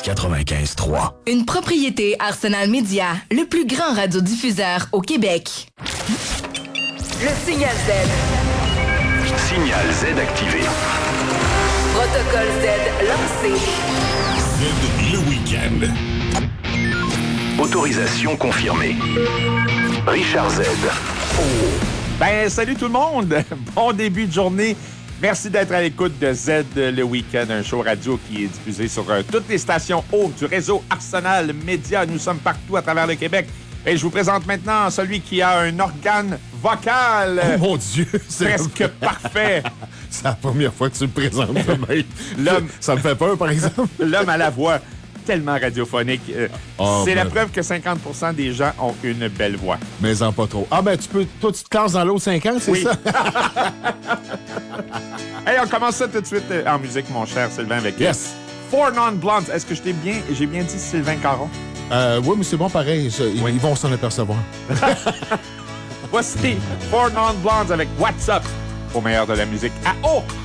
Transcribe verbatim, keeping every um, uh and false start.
quatre-vingt-quinze trois. Une propriété Arsenal Média, le plus grand radiodiffuseur au Québec. Le signal Z. Signal Z activé. Protocole Z lancé. Z le week-end. Autorisation confirmée. Richard Z. Oh. Ben, salut tout le monde! Bon début de journée. Merci d'être à l'écoute de Z le week-end, un show radio qui est diffusé sur euh, toutes les stations hautes du réseau Arsenal Média. Nous sommes partout à travers le Québec. Et je vous présente maintenant celui qui a un organe vocal. Oh mon Dieu! C'est presque parfait. C'est la première fois que tu le présentes, mec. L'homme... Ça me fait peur, par exemple. L'homme à la voix tellement radiophonique. Euh, oh, c'est ben... la preuve que cinquante pour cent des gens ont une belle voix. Mais en pas trop. Ah ben, tu peux... Toi, tu te classes dans l'eau cinq ans, c'est oui. ça? Hey, on commence ça tout de suite en musique, mon cher Sylvain, avec Yes. Four Non-Blondes. Est-ce que je t'ai bien... J'ai bien dit Sylvain Caron? Euh, oui, mais c'est bon, pareil. Ça, oui. Ils vont s'en apercevoir. Voici Four Non-Blondes avec What's Up au meilleur de la musique à haut